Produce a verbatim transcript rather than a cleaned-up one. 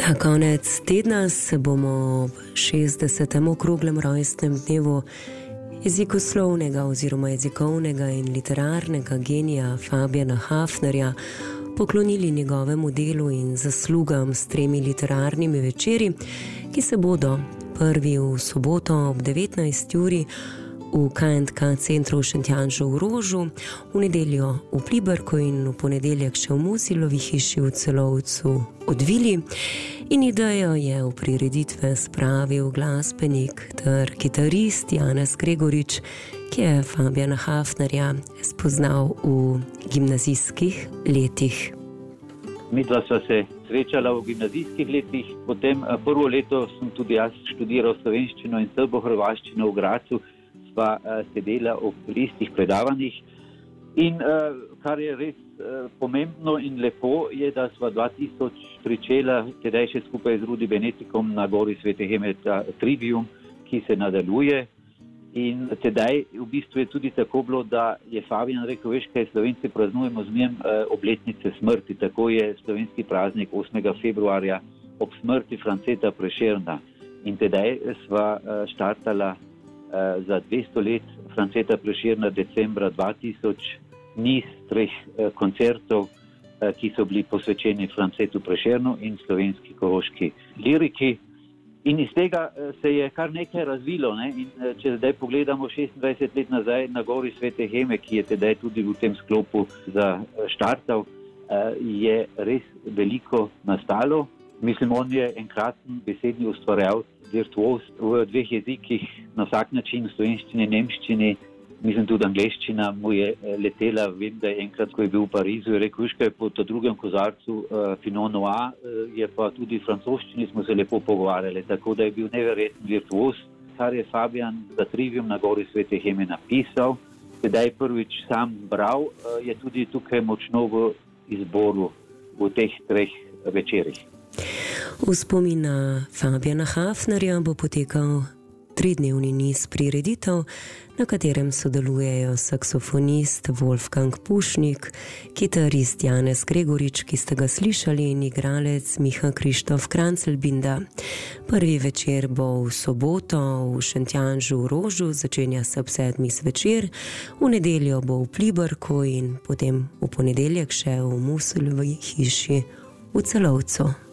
Ta konec tedna se bomo ob šestdesetem okroglem rojstnem dnevu jezikoslovnega oziroma jezikovnega in literarnega genija Fabiana Hafnerja poklonili njegovemu delu in zaslugam s tremi literarnimi večeri, ki se bodo prvi v soboto ob devetnajsti uri v K and K centru v Šentjanžu v Rožu, v nedeljo v Pliberku in v ponedeljek še v Musilovi hiši v Celovcu odvili. In idejo je v prireditve spravil glasbenik ter kitarist Janez Gregorič, ki je Fabiana Hafnerja spoznal v gimnazijskih letih. Midva sva se srečala v gimnazijskih letih, potem prvo leto sem tudi jaz študiral slovenščino in srbohrvaščino v Gracu, sva sedela ob istih predavanjih in kar je res pomembno in lepo je, da sva dva tisoč pričela tedaj še skupaj z Rudi Benetikom na gori Svete Heme Trivium, ki se nadaljuje. In tedaj v bistvu je tudi tako bilo, da je Fabian rekel, veš kaj, Slovenci praznujemo z njim obletnice smrti, tako je slovenski praznik osmega februarja ob smrti Franceta Prešerna. In tedaj sva štartala za dvesto let Franceta Prešerna decembra dva tisoč niz treh koncertov, ki so bili posvečeni Francetu Prešernu in slovenski koroški liriki. In iz tega se je kar nekaj razvilo, ne? In če zdaj pogledamo šestindvajset let nazaj na gori Svete Heme, ki je tedaj tudi v tem sklopu zaštartal, je res veliko nastalo. Mislim, on je enkraten besedni ustvarjalec, virtuoz v dveh jezikih, na vsak način, v slovenščini, nemščini, mislim tudi angleščina mu je letela. Vem, da je enkrat, ko je bil v Parizu, je rekel, viš kaj, po to drugem kozarcu uh, Pinot Noir uh, je pa tudi v francoščini smo se lepo pogovarjali, tako da je bil neverjeten virtuoz. Kar je Fabian za Trivium na gori Svete Heme napisal, sedaj prvič sam bral, uh, je tudi tukaj močno v izboru v teh treh večerih. V spomin na Fabiana Hafnerja bo potekal tridnevni niz prireditev, na katerem sodelujejo saksofonist Wolfgang Pušnik, kitarist Janez Gregorič, ki ste ga slišali, in igralec Miha Krištof Krancelbinda. Prvi večer bo v soboto v Šentjanžu v Rožu, začenja se ob sedmih zvečer, v nedeljo bo v Pliberku in potem v ponedeljek še v Musilovi hiši v Celovcu.